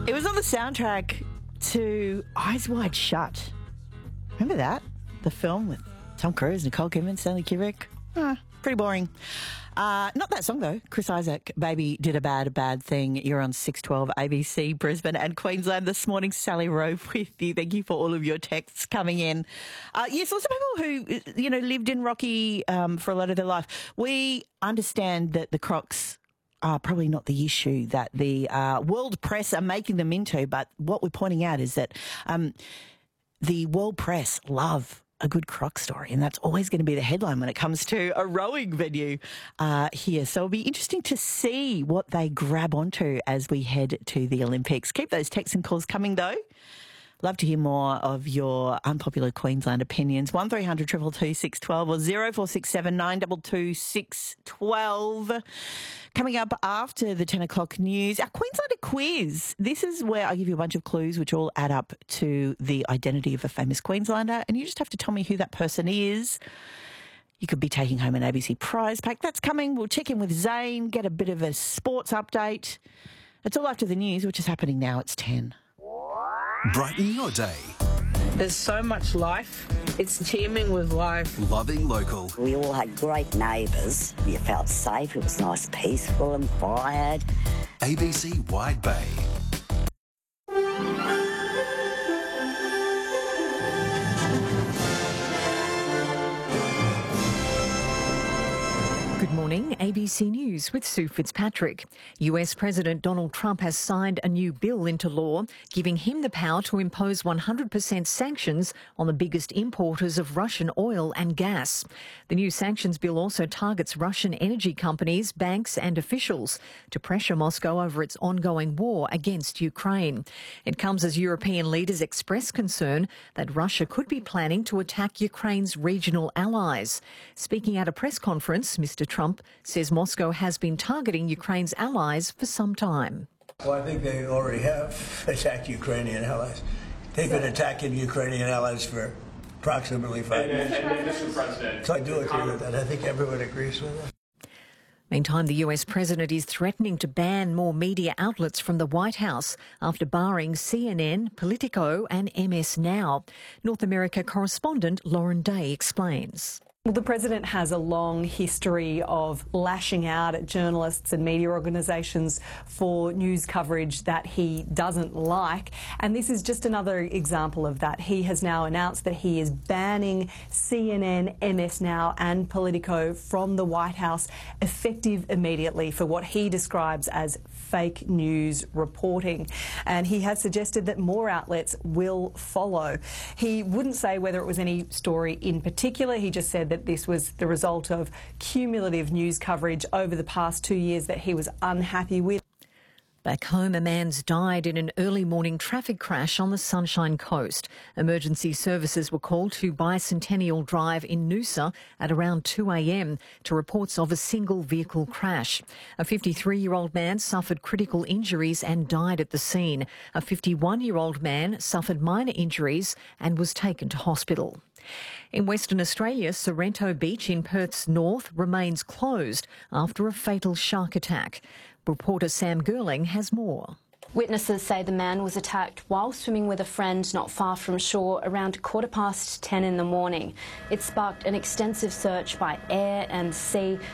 It was on the soundtrack to Eyes Wide Shut. Remember that? The film with Tom Cruise, Nicole Kidman, Stanley Kubrick. Pretty boring. Not that song, though. Chris Isaak, Baby Did a Bad Thing. You're on 612 ABC, Brisbane and Queensland this morning. Sally Rowe with you. Thank you for all of your texts coming in. Yes, lots of people who, lived in Rocky for a lot of their life. We understand that the Crocs are probably not the issue that the world press are making them into, but what we're pointing out is that the world press love a good Croc story, and that's always going to be the headline when it comes to a rowing venue here. So it'll be interesting to see what they grab onto as we head to the Olympics. Keep those texts and calls coming, though. Love to hear more of your unpopular Queensland opinions. 1300 222 612 or 0467 922 612. Coming up after the 10 o'clock news, our Queenslander quiz. This is where I give you a bunch of clues which all add up to the identity of a famous Queenslander, and you just have to tell me who that person is. You could be taking home an ABC prize pack. That's coming. We'll check in with Zane, get a bit of a sports update. It's all after the news, which is happening now. It's 10. Brighten your day. There's so much life. It's teeming with life. Loving local. We all had great neighbours. You felt safe. It was nice, peaceful and quiet. ABC Wide Bay. Good morning, ABC News with Sue Fitzpatrick. US President Donald Trump has signed a new bill into law, giving him the power to impose 100% sanctions on the biggest importers of Russian oil and gas. The new sanctions bill also targets Russian energy companies, banks and officials to pressure Moscow over its ongoing war against Ukraine. It comes as European leaders express concern that Russia could be planning to attack Ukraine's regional allies. Speaking at a press conference, Mr. Trump says Moscow has been targeting Ukraine's allies for some time. Well, I think they already have attacked Ukrainian allies. They've been attacking Ukrainian allies for approximately 5 years. Mr. President, So I do agree with that. I think everyone agrees with that. Meantime, the US president is threatening to ban more media outlets from the White House after barring CNN, Politico and MS Now. North America correspondent Lauren Day explains. Well, the president has a long history of lashing out at journalists and media organisations for news coverage that he doesn't like, and this is just another example of that. He has now announced that he is banning CNN, MS Now and Politico from the White House, effective immediately, for what he describes as fake news reporting. And he has suggested that more outlets will follow. He wouldn't say whether it was any story in particular. He just said that this was the result of cumulative news coverage over the past 2 years that he was unhappy with. Back home, a man's died in an early morning traffic crash on the Sunshine Coast. Emergency services were called to Bicentennial Drive in Noosa at around 2 a.m. to reports of a single vehicle crash. A 53-year-old man suffered critical injuries and died at the scene. A 51-year-old man suffered minor injuries and was taken to hospital. In Western Australia, Sorrento Beach in Perth's north remains closed after a fatal shark attack. Reporter Sam Girling has more. Witnesses say the man was attacked while swimming with a friend not far from shore around 10:15 in the morning. It sparked an extensive search by air and sea